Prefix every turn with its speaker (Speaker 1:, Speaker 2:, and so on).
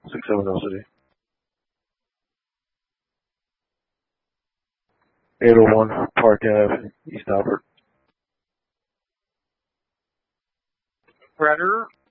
Speaker 1: 670 City. 801 Park Ave, East Albert.
Speaker 2: Predator